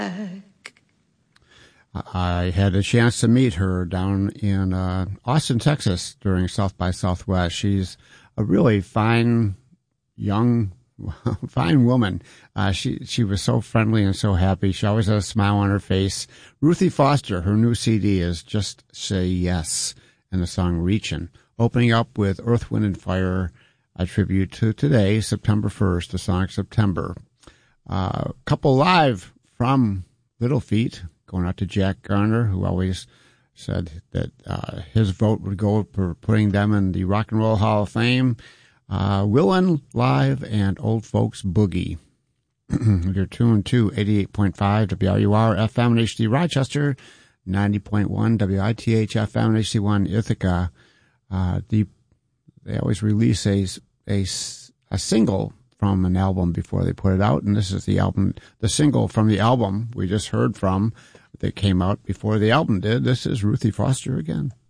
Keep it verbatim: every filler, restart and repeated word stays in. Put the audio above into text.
I had a chance to meet her down in uh, Austin, Texas during South by Southwest. She's a really fine, young, fine woman. Uh, she she was so friendly and so happy. She always had a smile on her face. Ruthie Foster, her new C D is Just Say Yes, and the song Reachin'. Opening up with Earth, Wind, and Fire, a tribute to today, September first, the song September. A uh, couple live from Little Feat, going out to Jack Garner, who always said that uh, his vote would go for putting them in the Rock and Roll Hall of Fame. Uh, Willin Live and Old Folks Boogie. You're tuned to eighty-eight point five W R U R F M and H D Rochester, ninety point one W I T H F M and H D one Ithaca. Uh, the, they always release a, a, a single from an album before they put it out, and this is the album, the single from the album we just heard from that came out before the album did. This is Ruthie Foster again.